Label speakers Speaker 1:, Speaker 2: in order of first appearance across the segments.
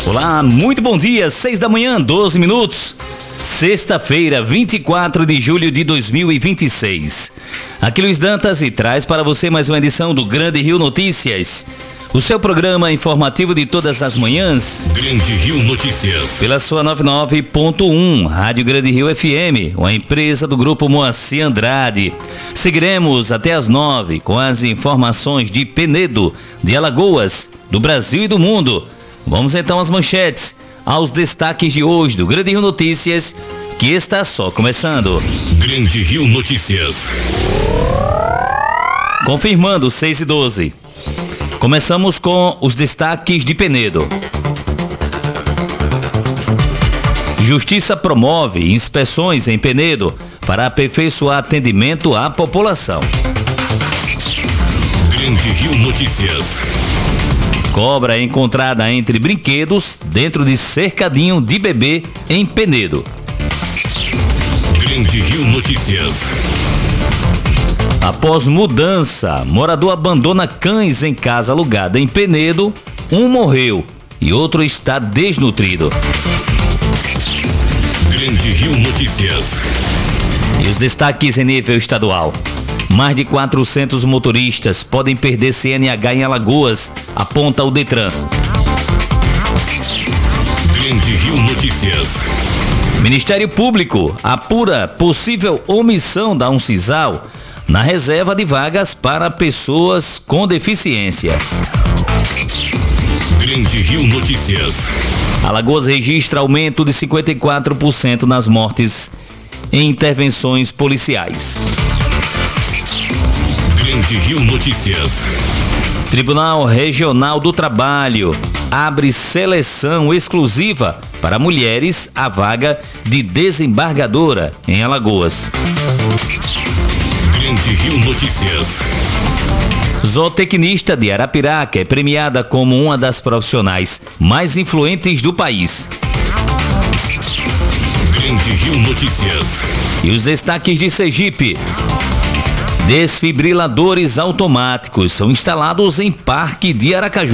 Speaker 1: Olá, muito bom dia, 6 da manhã, 12 minutos. Sexta-feira, 24 de julho de 2026. Aqui Luiz Dantas e traz para você mais uma edição do Grande Rio Notícias. O seu programa informativo de todas as manhãs.
Speaker 2: Grande Rio Notícias.
Speaker 1: Pela sua 99.1, Rádio Grande Rio FM, uma empresa do Grupo Moacir Andrade. Seguiremos até as 9 com as informações de Penedo, de Alagoas, do Brasil e do mundo. Vamos então às manchetes, aos destaques de hoje do Grande Rio Notícias, que está só começando.
Speaker 2: Grande Rio Notícias.
Speaker 1: Confirmando 6:12. Começamos com os destaques de Penedo. Justiça promove inspeções em Penedo para aperfeiçoar atendimento à população.
Speaker 2: Grande Rio Notícias.
Speaker 1: Cobra é encontrada entre brinquedos dentro de cercadinho de bebê em Penedo.
Speaker 2: Grande Rio Notícias.
Speaker 1: Após mudança, morador abandona cães em casa alugada em Penedo, um morreu e outro está desnutrido.
Speaker 2: Grande Rio Notícias.
Speaker 1: E os destaques em nível estadual. Mais de 400 motoristas podem perder CNH em Alagoas, aponta o Detran.
Speaker 2: Grande Rio Notícias.
Speaker 1: Ministério Público apura possível omissão da Uncisal na reserva de vagas para pessoas com deficiência.
Speaker 2: Grande Rio Notícias.
Speaker 1: Alagoas registra aumento de 54% nas mortes em intervenções policiais.
Speaker 2: Grande Rio Notícias.
Speaker 1: Tribunal Regional do Trabalho abre seleção exclusiva para mulheres à vaga de desembargadora em Alagoas.
Speaker 2: Grande Rio Notícias.
Speaker 1: Zootecnista de Arapiraca é premiada como uma das profissionais mais influentes do país.
Speaker 2: Grande Rio Notícias.
Speaker 1: E os destaques de Sergipe. Desfibriladores automáticos são instalados em Parque de Aracaju.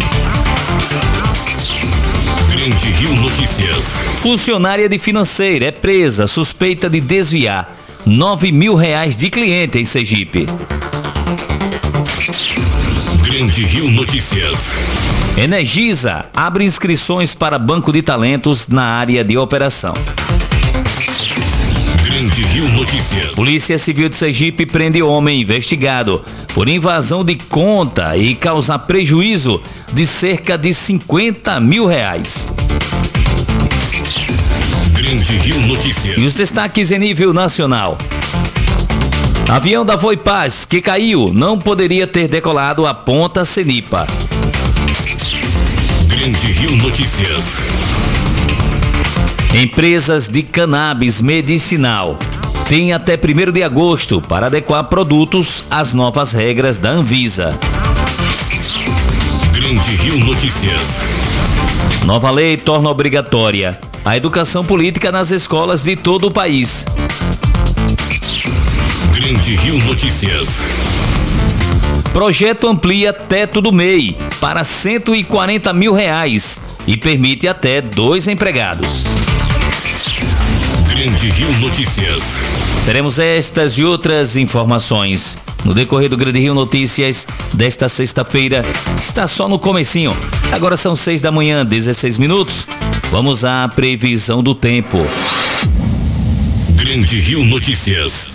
Speaker 2: Grande Rio Notícias.
Speaker 1: Funcionária de financeira é presa suspeita de desviar R$9 mil de cliente em Sergipe.
Speaker 2: Grande Rio Notícias.
Speaker 1: Energisa abre inscrições para banco de talentos na área de operação.
Speaker 2: Grande Rio Notícias.
Speaker 1: Polícia Civil de Sergipe prende homem investigado por invasão de conta e causar prejuízo de cerca de R$50 mil.
Speaker 2: Grande Rio Notícias.
Speaker 1: E os destaques em nível nacional. Avião da Voipaz que caiu não poderia ter decolado a Ponta Senipa.
Speaker 2: Grande Rio Notícias.
Speaker 1: Empresas de cannabis medicinal têm até 1º de agosto para adequar produtos às novas regras da Anvisa.
Speaker 2: Grande Rio Notícias.
Speaker 1: Nova lei torna obrigatória a educação política nas escolas de todo o país.
Speaker 2: Grande Rio Notícias.
Speaker 1: Projeto amplia teto do MEI para R$140 mil e permite até 2 empregados.
Speaker 2: Grande Rio Notícias.
Speaker 1: Teremos estas e outras informações no decorrer do Grande Rio Notícias desta sexta-feira. Está só no comecinho. Agora são 6 da manhã, 16 minutos. Vamos à previsão do tempo.
Speaker 2: Grande Rio Notícias.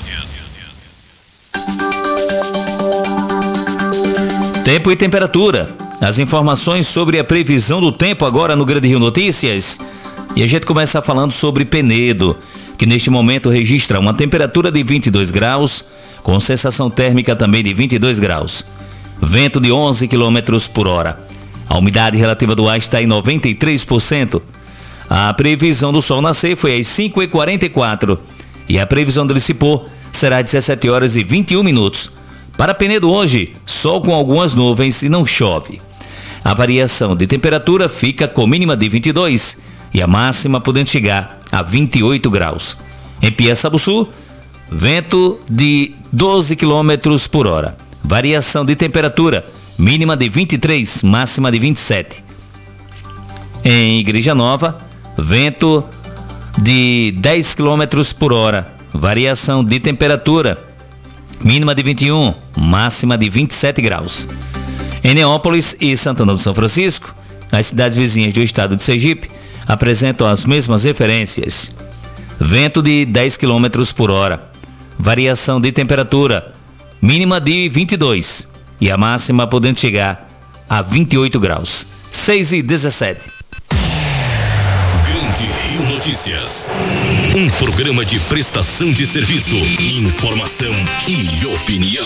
Speaker 1: Tempo e temperatura. As informações sobre a previsão do tempo agora no Grande Rio Notícias. E a gente começa falando sobre Penedo, que neste momento registra uma temperatura de 22 graus, com sensação térmica também de 22 graus. Vento de 11 km por hora. A umidade relativa do ar está em 93%. A previsão do sol nascer foi às 5h44 e a previsão dele se pôr será às 17h21. Para Penedo hoje, sol com algumas nuvens e não chove. A variação de temperatura fica com mínima de 22 e a máxima podendo chegar a 28 graus. Em Piaçabuçu, vento de 12 km por hora. Variação de temperatura, mínima de 23, máxima de 27. Em Igreja Nova, vento de 10 km por hora, variação de temperatura, mínima de 21, máxima de 27 graus. Em Neópolis e Santana do São Francisco, as cidades vizinhas do estado de Sergipe apresentam as mesmas referências. Vento de 10 km por hora, variação de temperatura, mínima de 22 e a máxima podendo chegar a 28 graus. 6:17.
Speaker 2: Grande Rio Notícias. Um programa de prestação de serviço, informação e opinião.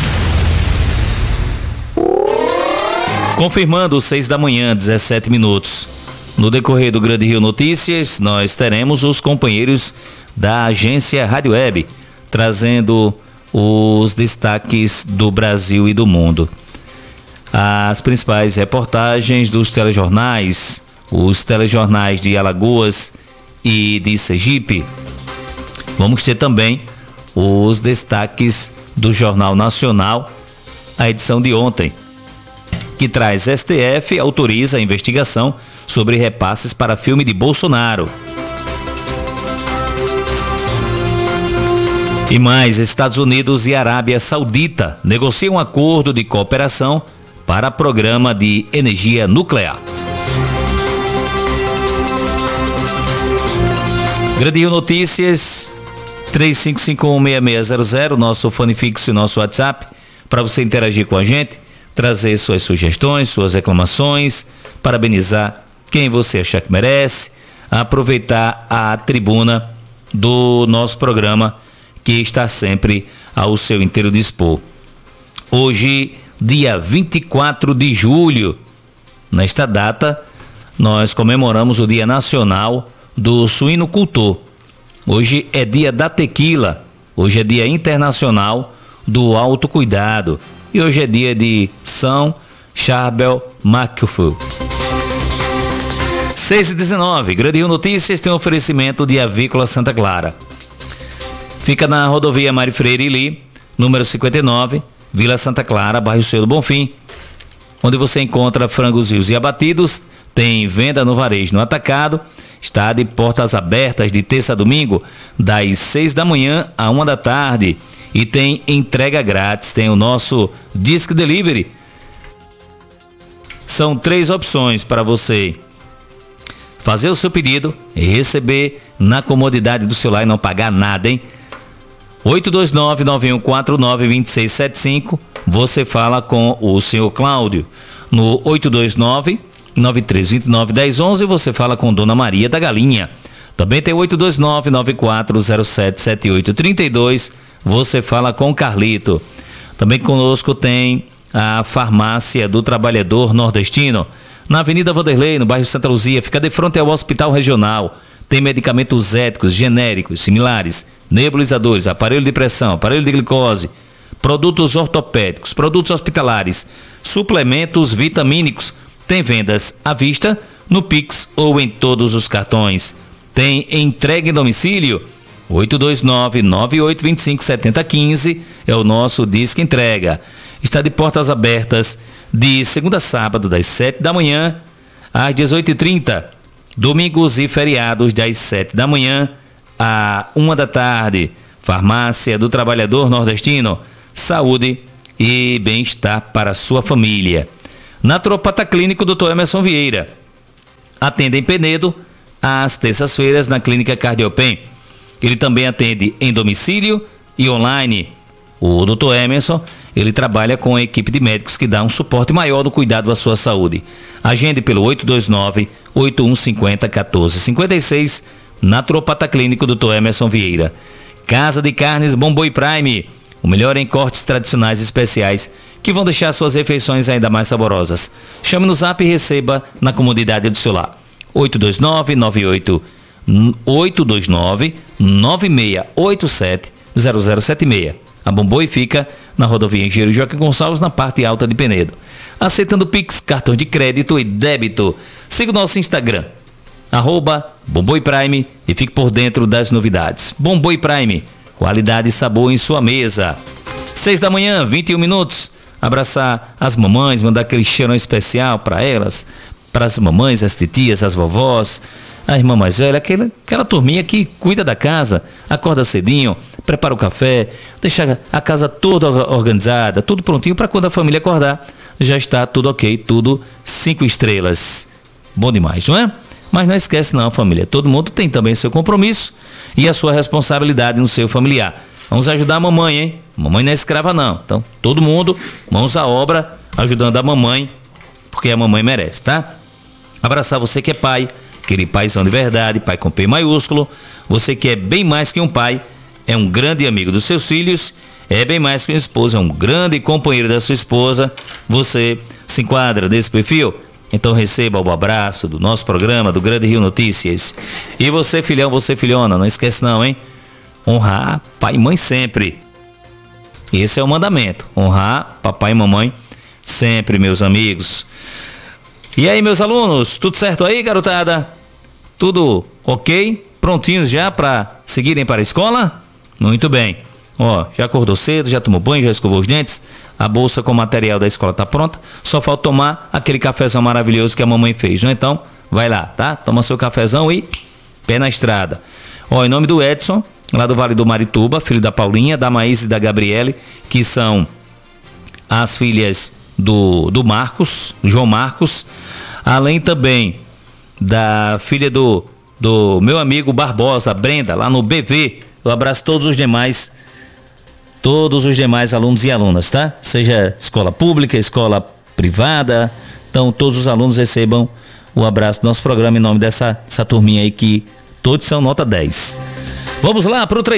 Speaker 1: Confirmando 6 da manhã, 17 minutos. No decorrer do Grande Rio Notícias, nós teremos os companheiros da agência Rádio Web, trazendo os destaques do Brasil e do mundo. As principais reportagens dos telejornais, os telejornais de Alagoas e de Sergipe. Vamos ter também os destaques do Jornal Nacional, a edição de ontem, que traz STF autoriza a investigação sobre repasses para filme de Bolsonaro. E mais, Estados Unidos e Arábia Saudita negociam um acordo de cooperação para programa de energia nuclear. Grande Rio Notícias, 35516600, nosso fone fixo e nosso WhatsApp, para você interagir com a gente, trazer suas sugestões, suas reclamações, parabenizar quem você achar que merece, aproveitar a tribuna do nosso programa, que está sempre ao seu inteiro dispor. Hoje, dia 24 de julho, nesta data, nós comemoramos o Dia Nacional do Suinocultor. Hoje é dia da tequila, hoje é dia internacional do autocuidado e hoje é dia de São Charbel Macufo. 6:19, Grande Rio Notícias tem um oferecimento de Avícola Santa Clara. Fica na rodovia Mário Freire Ili, número 59, Vila Santa Clara, bairro Seu do Bonfim, onde você encontra frangos vivos e abatidos, tem venda no varejo no atacado, está de portas abertas de terça a domingo, das 6 da manhã à 1 da tarde, e tem entrega grátis, tem o nosso Disc Delivery. São 3 opções para você fazer o seu pedido e receber na comodidade do celular e não pagar nada, hein? 829-9149-2675, você fala com o senhor Cláudio. No 829-9329-1011, você fala com Dona Maria da Galinha. Também tem 829-9407-7832, você fala com Carlito. Também conosco tem a Farmácia do Trabalhador Nordestino, na Avenida Vanderlei, no bairro Santa Luzia, fica de frente ao Hospital Regional. Tem medicamentos éticos, genéricos, similares, nebulizadores, aparelho de pressão, aparelho de glicose, produtos ortopédicos, produtos hospitalares, suplementos vitamínicos. Tem vendas à vista, no Pix ou em todos os cartões. Tem entrega em domicílio. 829-9825-7015 é o nosso Disque Entrega. Está de portas abertas de segunda a sábado, das 7 da manhã às 18h30. Domingos e feriados, das 7 da manhã à 1 da tarde. Farmácia do Trabalhador Nordestino. Saúde e bem-estar para a sua família. Naturopata Clínico Dr. Emerson Vieira. Atende em Penedo às terças-feiras na Clínica Cardiopen. Ele também atende em domicílio e online. O Dr. Emerson, ele trabalha com a equipe de médicos que dá um suporte maior no cuidado da sua saúde. Agende pelo 829-8150-1456, Naturopata Clínico Dr. Emerson Vieira. Casa de Carnes Bom Boi Prime, o melhor em cortes tradicionais e especiais que vão deixar suas refeições ainda mais saborosas. Chame no zap e receba na comodidade do celular. 829-9687-0076. A Bom Boi fica na rodovia Engenheiro Joaquim Gonçalves, na parte alta de Penedo. Aceitando Pix, cartão de crédito e débito. Siga o nosso Instagram, @BomBoiPrime, e fique por dentro das novidades. Bom Boi Prime, qualidade e sabor em sua mesa. 6 da manhã, 21 minutos. Abraçar as mamães, mandar aquele cheirão especial para elas, para as mamães, as titias, as vovós, a irmã mais velha, aquela turminha que cuida da casa, acorda cedinho, prepara o café, deixa a casa toda organizada, tudo prontinho para quando a família acordar, já está tudo ok, tudo 5 estrelas. Bom demais, não é? Mas não esquece não, família, todo mundo tem também seu compromisso e a sua responsabilidade no seu familiar. Vamos ajudar a mamãe, hein? Mamãe não é escrava não, então todo mundo, mãos à obra, ajudando a mamãe, porque a mamãe merece, tá? Abraçar você que é pai, aquele paizão de verdade, pai com P maiúsculo. Você que é bem mais que um pai, é um grande amigo dos seus filhos, é bem mais que uma esposa, é um grande companheiro da sua esposa. Você se enquadra nesse perfil? Então receba o abraço do nosso programa, do Grande Rio Notícias. E você, filhão, você, filhona, não esquece não, hein? Honrar pai e mãe sempre. Esse é o mandamento, honrar papai e mamãe sempre, meus amigos. E aí, meus alunos, tudo certo aí, garotada? Tudo ok? Prontinhos já para seguirem para a escola? Muito bem. Ó, já acordou cedo, já tomou banho, já escovou os dentes, a bolsa com o material da escola tá pronta, só falta tomar aquele cafezão maravilhoso que a mamãe fez, não? Então, vai lá, tá? Toma seu cafezão e pé na estrada. Ó, em nome do Edson, lá do Vale do Marituba, filho da Paulinha, da Maís e da Gabriele, que são as filhas do Marcos, João Marcos, além também da filha do meu amigo Barbosa, Brenda, lá no BV. Eu abraço todos os demais alunos e alunas, tá? Seja escola pública, escola privada, então todos os alunos recebam o abraço do nosso programa em nome dessa turminha aí que todos são nota 10. Vamos lá pro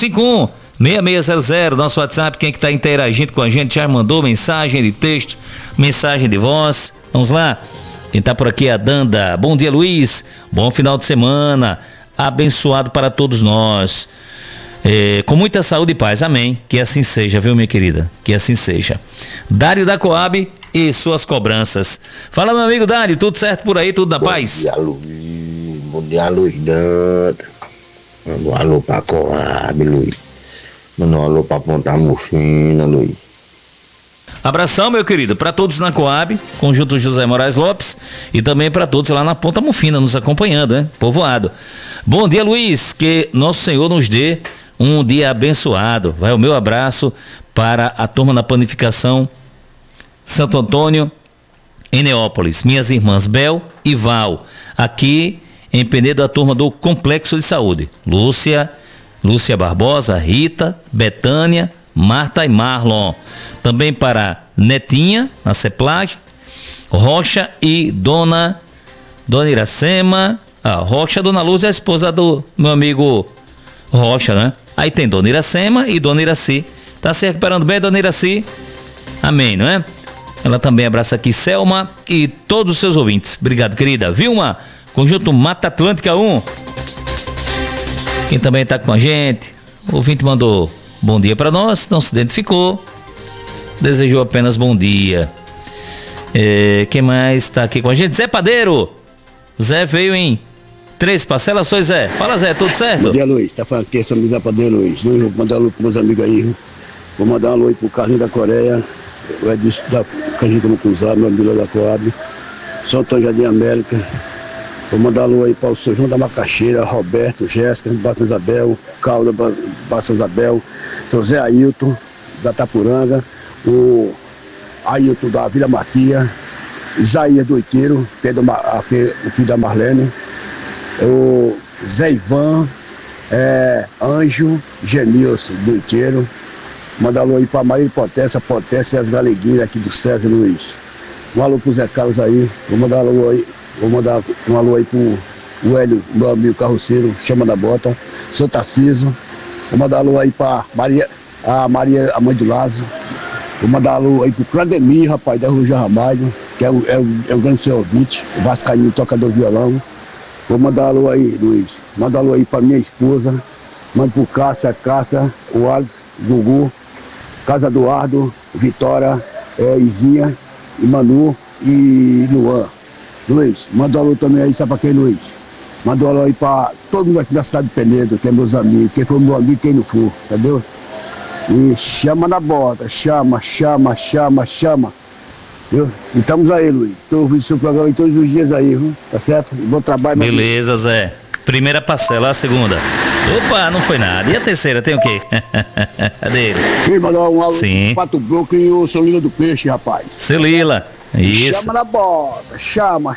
Speaker 1: 3551-6600, nosso WhatsApp. Quem que tá interagindo com a gente já mandou mensagem de texto, mensagem de voz. Vamos lá. Quem tá por aqui é a Danda. Bom dia, Luiz. Bom final de semana. Abençoado para todos nós. Com muita saúde e paz. Amém. Que assim seja, viu, minha querida? Que assim seja. Dário da Coab e suas cobranças. Fala, meu amigo Dário. Tudo certo por aí? Tudo na paz?
Speaker 3: Bom dia, Luiz. Bom dia, Luiz Danda. Manda um alô pra Coab, Luiz. Manda um alô pra Ponta Mufina, Luiz.
Speaker 1: Abração, meu querido, para todos na Coab, Conjunto José Moraes Lopes, e também para todos lá na Ponta Mufina, nos acompanhando, né? Povoado. Bom dia, Luiz, que nosso Senhor nos dê um dia abençoado. Vai o meu abraço para a turma da Panificação Santo Antônio, em Neópolis, minhas irmãs Bel e Val, aqui em Penedo, a turma do Complexo de Saúde. Lúcia Barbosa, Rita, Betânia, Marta e Marlon. Também para Netinha, na Ceplage, Rocha e Dona Iracema. Rocha, Dona Luz é a esposa do meu amigo Rocha, né? Aí tem Dona Iracema e Dona Iraci. Tá se recuperando bem, Dona Iraci? Amém, não é? Ela também abraça aqui Selma e todos os seus ouvintes. Obrigado, querida. Vilma, Conjunto Mata Atlântica 1. Quem também está com a gente, o ouvinte mandou bom dia para nós, não se identificou, desejou apenas bom dia. Quem mais está aqui com a gente? Zé Padeiro. Zé veio em 3 parcelas, sou Zé. Fala, Zé, tudo certo?
Speaker 4: Bom dia, Luiz. Tá falando aqui, esse é o Zé Padeiro, Luiz. Vou mandar um alô para meus amigos aí. Vou mandar um alô aí pro Carlinhos da Coreia, o Edson da Canjica no Cruzado, meu amigo da Coab, São Antônio Jardim América. Vou mandar um alô aí para o seu João da Macaxeira, Roberto, Jéssica, Bassa Isabel, Calda, Bassa Isabel, seu Zé Ailton, da Tapuranga, o Ailton da Vila Martia, Isaías do Oiteiro, o filho da Marlene, o Zé Ivan, Anjo, Genilson do Oiteiro. Mandar um alô aí para Maria Potência e as Galeguinhas aqui do César Luiz. Um alô pro Zé Carlos aí, vou mandar um alô aí pro Hélio, meu amigo carroceiro, chama da bota, seu Tarciso. Vou mandar um alô aí pra Maria, a mãe do Lázaro. Vou mandar um alô aí pro Claudemir, rapaz, da Rua Ramalho, que é um grande seu ouvinte, o Vascaíno, tocador de violão. Vou mandar um alô aí, Luiz. Mandar um alô aí pra minha esposa. Mando pro Cássia, o Alisson, Gugu, Casa Eduardo, Vitória, Izinha, e Manu e Luan. Luiz, manda um alô também aí, sabe pra quem, Luiz? Manda um alô aí pra todo mundo aqui da cidade de Penedo, que é meus amigos, quem for meu amigo, quem não for, entendeu? E chama na bota, chama. Viu? E estamos aí, Luiz. Estou ouvindo seu programa em todos os dias aí, viu? Tá certo? Bom trabalho.
Speaker 1: Beleza, Zé. Primeira parcela, a segunda. Opa, não foi nada. E a terceira, tem o quê? Cadê ele?
Speaker 4: Queria mandar um alô
Speaker 1: Sim.
Speaker 4: pro Pato Broco e o seu Lila do Peixe, rapaz.
Speaker 1: Seu Lila. Isso.
Speaker 4: Chama na bota. Chama.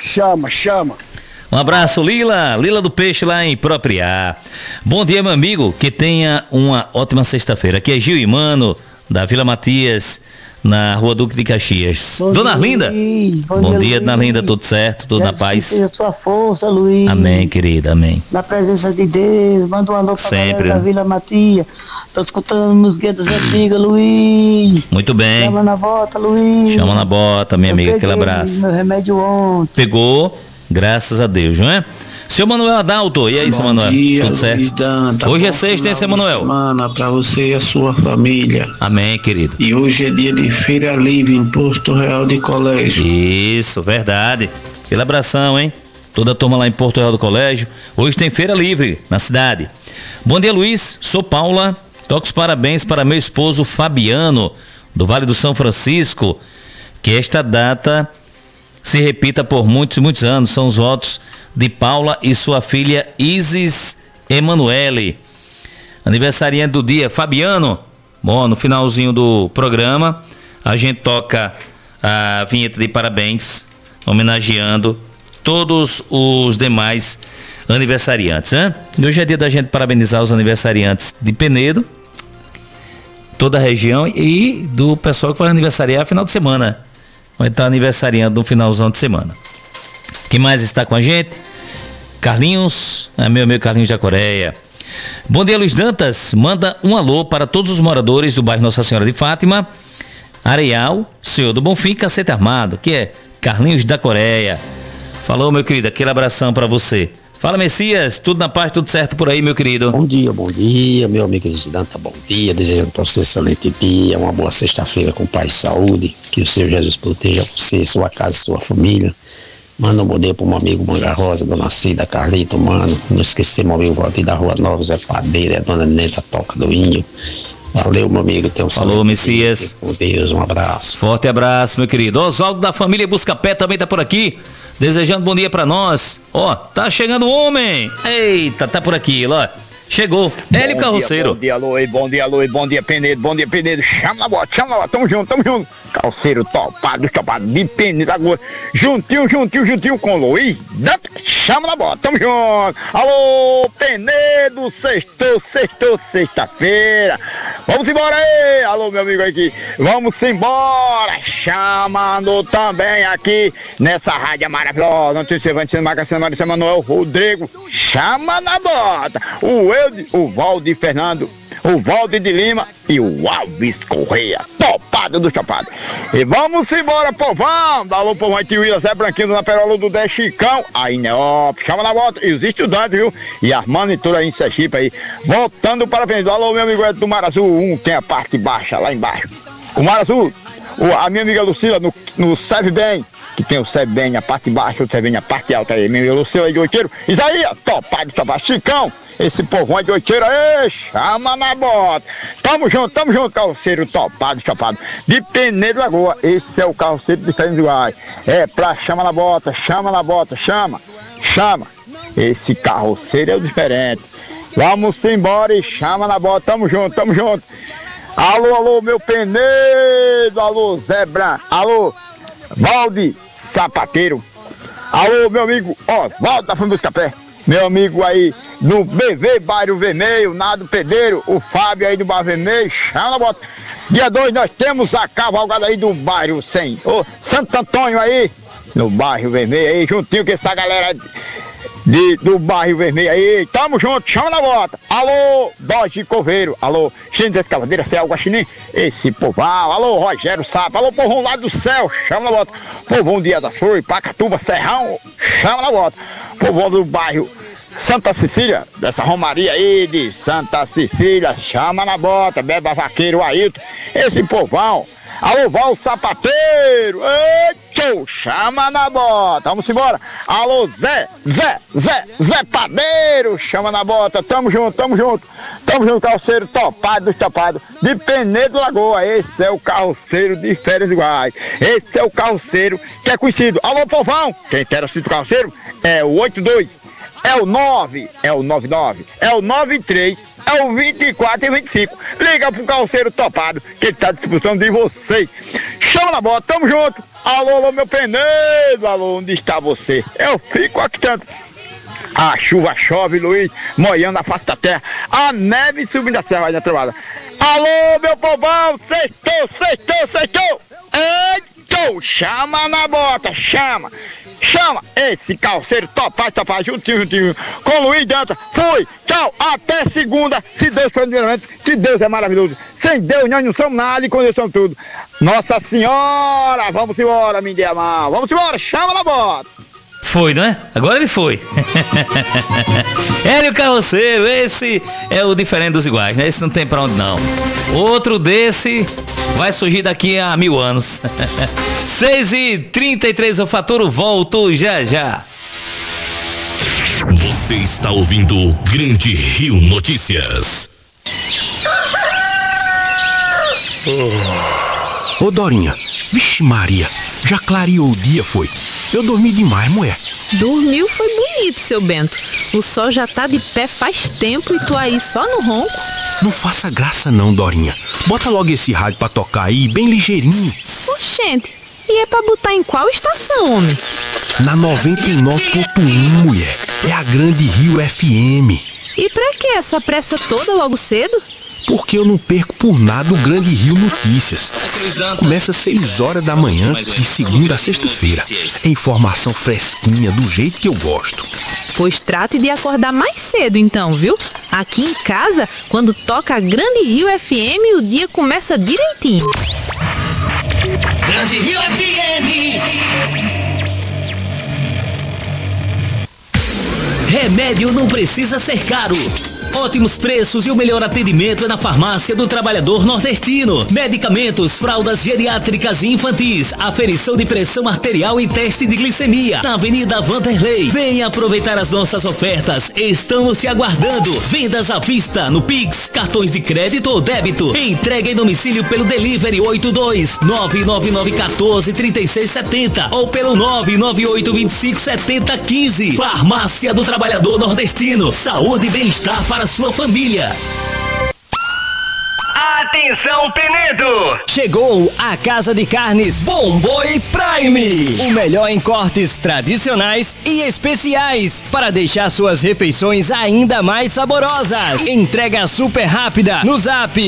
Speaker 1: Um abraço, Lila. Lila do Peixe lá em Propriar. Bom dia, meu amigo. Que tenha uma ótima sexta-feira. Aqui é Gil e Mano, da Vila Matias, na Rua Duque de Caxias.
Speaker 5: Bom
Speaker 1: Dona
Speaker 5: dia,
Speaker 1: Arlinda.
Speaker 5: Luiz.
Speaker 1: Bom dia, Dona
Speaker 5: Luiz.
Speaker 1: Arlinda. Tudo certo? Tudo na paz?
Speaker 5: Seja sua força, Luiz.
Speaker 1: Amém, querida. Amém.
Speaker 5: Na presença de Deus. Manda um alô pra
Speaker 1: Sempre,
Speaker 5: galera da
Speaker 1: né?
Speaker 5: Vila Matias. Tô escutando música das antigas, Luiz.
Speaker 1: Muito bem.
Speaker 5: Chama na bota, Luiz.
Speaker 1: Chama na bota, minha
Speaker 5: Eu
Speaker 1: amiga. Aquele
Speaker 5: peguei
Speaker 1: abraço.
Speaker 5: meu remédio ontem.
Speaker 1: Pegou, graças a Deus, não é? Seu Manuel Adalto, e aí, seu Manuel?
Speaker 6: Dia,
Speaker 1: Tudo certo?
Speaker 6: Luiz Danta.
Speaker 1: Hoje é
Speaker 6: Bom
Speaker 1: sexta, hein, seu
Speaker 6: final de
Speaker 1: Manuel?
Speaker 6: semana pra você e a sua família.
Speaker 1: Amém, querido.
Speaker 6: E hoje é dia de feira livre em Porto Real de Colégio.
Speaker 1: Isso, verdade. Aquele abração, hein? Toda a turma lá em Porto Real do Colégio. Hoje tem feira livre na cidade. Bom dia, Luiz. Sou Paula. Toco os parabéns para meu esposo Fabiano, do Vale do São Francisco. Que esta data se repita por muitos e muitos anos. São os votos de Paula e sua filha Isis Emanuele. Aniversariante do dia, Fabiano. Bom, no finalzinho do programa, a gente toca a vinheta de parabéns, homenageando todos os demais aniversariantes, né? E hoje é dia da gente parabenizar os aniversariantes de Penedo, toda a região, e do pessoal que vai aniversariar final de semana. Vai estar aniversariando no finalzão de semana. Quem mais está com a gente? Carlinhos, meu amigo Carlinhos da Coreia. Bom dia, Luiz Dantas. Manda um alô para todos os moradores do bairro Nossa Senhora de Fátima, Areal, Senhor do Bonfim, Cacete Armado, que é Carlinhos da Coreia. Falou, meu querido, aquele abração para você. Fala, Messias, tudo na paz, tudo certo por aí, meu querido?
Speaker 7: Bom dia, meu amigo Danta, bom dia, desejando para você um excelente dia, uma boa sexta-feira com paz e saúde, que o Senhor Jesus proteja você, sua casa, sua família. Manda um bom dia pro meu amigo Manga Rosa, Dona Cida, Carlito, mano, não esquecer meu amigo Valdir da Rua Nova, Zé Padeira, a Dona Neta Toca do Inho. Valeu, meu amigo, tem um
Speaker 1: Falou, Messias.
Speaker 7: Com Deus, um abraço.
Speaker 1: Forte abraço, meu querido. Oswaldo da família Buscapé também tá por aqui, desejando bom dia pra nós. Ó, tá chegando o homem. Eita, tá por aqui, ó. Chegou. Hélio Carroceiro.
Speaker 8: Bom dia, Luiz. Bom dia, Luiz. Bom dia, Penedo. Bom dia, Penedo. Chama na bota. Tamo junto. Calceiro topado de Penedo agora. Juntinho com o Luiz. Chama na bota. Tamo junto. Alô, Penedo. Sexta-feira. Vamos embora aí. Alô, meu amigo aqui. Vamos embora. Chamando também aqui nessa rádio maravilhosa. Notícia Evante, Marcação, Marisa Manuel, Rodrigo. Chama na bota. O Valdir Fernando, o Valdir de Lima e o Alves Correia, topado do chapado. E vamos embora, povão. Alô, povão, aqui o Willis, Zé Branquinho, na Perola do 10 Chicão, aí Neop, chama na volta, e os estudantes, viu? E Armando e tudo aí em Sergipe aí, voltando para frente. Alô, meu amigo Ed do Mar Azul, tem a parte baixa, lá embaixo. O Mar Azul, a minha amiga Lucila, no Serve Bem, que tem o Serve Bem, a parte baixa, o Serve Bem, a parte alta aí, minha amiga Lucila aí de Oiteiro, Isaías, topado, Chicão. Esse povão de Oiteiro, chama na bota. Tamo junto, calceiro topado, chapado. De Penedo Lagoa, esse é o calceiro de Diferentes Iguais. É pra chama na bota, chama. Esse carroceiro é o diferente. Vamos embora e chama na bota, tamo junto. Alô, meu Penedo, alô, Zebra, alô, Valde Sapateiro. Alô, meu amigo Oswaldo da família Buscapé. Meu amigo aí do BV Bairro Vermelho, Nado Pedreiro, o Fábio aí do Bairro Vermelho, chama na bota. Dia 2 nós temos a cavalgada aí do bairro 100, Santo Antônio aí, no Bairro Vermelho aí, juntinho com essa galera do Bairro Vermelho aí, tamo junto, chama na bota. Alô, Dodge Coveiro, alô, Xine da Escavadeira, Céu Guaxinim, esse povão, alô, Rogério Sapo, alô, povão lá do céu, chama na bota. Povão Dia da Flor, Pacatuba, Serrão, chama na bota. Povão do bairro Santa Cecília, dessa Romaria aí de Santa Cecília, chama na bota, Beba Vaqueiro, Ailton, esse povão. Alô, Val Sapateiro, chama na bota, vamos embora. Alô, Zé Padeiro, chama na bota, tamo junto. Estamos no carroceiro topado dos topados de Penedo Lagoa. Esse é o carroceiro de Férias Iguais. Esse é o carroceiro que é conhecido. Alô, povão! Quem quer o cinto carroceiro é o 82, é o 9, é o 99, é o 93, é o 24 e 25. Liga pro carroceiro topado que ele tá à disposição de vocês. Chama na bota, tamo junto. Alô, alô, meu Penedo, alô, onde está você? Eu fico aqui tanto. A chuva chove, Luiz, molhando a face da terra. A neve subindo a serra aí na trovada. Alô, meu povão, sextou. Eita, chama na bota, chama. Esse calceiro topar, juntinho, com Luiz Dantas. Fui, tchau, até segunda, se Deus for primeiramente, que Deus é maravilhoso. Sem Deus nós não somos nada e com Deus somos tudo. Nossa Senhora, vamos embora, me dê a mão. Vamos embora, chama na bota.
Speaker 1: Foi, não é? Agora ele foi. Hélio Carroceiro, esse é o diferente dos iguais, né? Esse não tem pra onde não. Outro desse vai surgir daqui a 1000 anos. 6h33, eu faturo, volto já.
Speaker 2: Você está ouvindo o Grande Rio Notícias.
Speaker 9: Ô Dorinha, vixe Maria, já clareou o dia, foi? Eu dormi demais, mulher.
Speaker 10: Dormiu foi bonito, seu Bento. O sol já tá de pé faz tempo e tu aí só no ronco.
Speaker 9: Não faça graça não, Dorinha. Bota logo esse rádio pra tocar aí, bem ligeirinho.
Speaker 10: Oxente, e é pra botar em qual estação, homem?
Speaker 9: Na 99.1, mulher. É a Grande Rio FM.
Speaker 10: E pra que essa pressa toda logo cedo?
Speaker 9: Porque eu não perco por nada o Grande Rio Notícias. Começa às 6 horas da manhã, de segunda a sexta-feira. É informação fresquinha, do jeito que eu gosto.
Speaker 10: Pois trate de acordar mais cedo então, viu? Aqui em casa, quando toca a Grande Rio FM, o dia começa direitinho.
Speaker 2: Grande Rio FM.
Speaker 1: Remédio não precisa ser caro. Ótimos preços e o melhor atendimento é na Farmácia do Trabalhador Nordestino. Medicamentos, fraldas geriátricas e infantis, aferição de pressão arterial e teste de glicemia. Na Avenida Vanderlei. Venha aproveitar as nossas ofertas. Estamos te aguardando. Vendas à vista no Pix, cartões de crédito ou débito. Entrega em domicílio pelo Delivery 82-99914-3670 ou pelo 998257015. Farmácia do Trabalhador Nordestino. Saúde e bem-estar para sua família.
Speaker 11: Atenção, Penedo! Chegou a Casa de Carnes Bomboi Prime. O melhor em cortes tradicionais e especiais para deixar suas refeições ainda mais saborosas. Entrega super rápida no Zap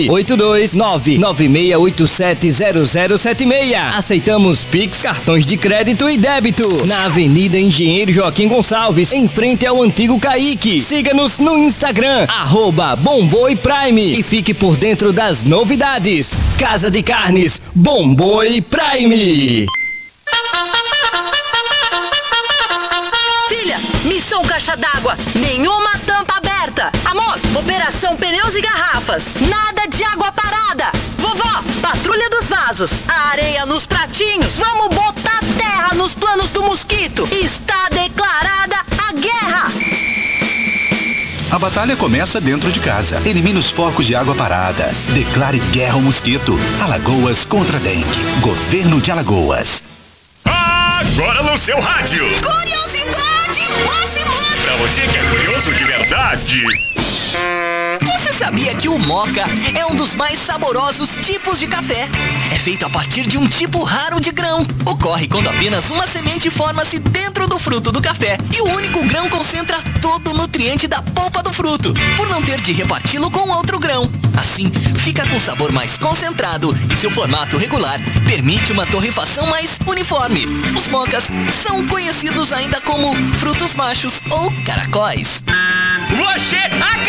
Speaker 11: 82996870076. Aceitamos Pix, cartões de crédito e débito. Na Avenida Engenheiro Joaquim Gonçalves, em frente ao antigo Caique. Siga-nos no Instagram @Bomboi Prime e fique por dentro das novidades. Casa de Carnes Bomboi Prime.
Speaker 12: Filha, missão caixa d'água, nenhuma tampa aberta. Amor, operação pneus e garrafas, nada de água parada. Vovó, patrulha dos vasos, a areia nos pratinhos. Vamos botar terra nos planos do mosquito. Está declarada a guerra.
Speaker 13: A batalha começa dentro de casa. Elimine os focos de água parada. Declare guerra ao mosquito. Alagoas contra a dengue. Governo de Alagoas.
Speaker 2: Agora no seu rádio.
Speaker 12: Curiosidade máxima.
Speaker 2: Pra você que é curioso de verdade.
Speaker 12: Você sabia que o moca é um dos mais saborosos tipos de café? É feito a partir de um tipo raro de grão. Ocorre quando apenas uma semente forma-se dentro do fruto do café e o único grão concentra todo o nutriente da polpa do fruto, por não ter de reparti-lo com outro grão. Assim, fica com sabor mais concentrado e seu formato regular permite uma torrefação mais uniforme. Os mocas são conhecidos ainda como frutos machos ou caracóis.
Speaker 11: Você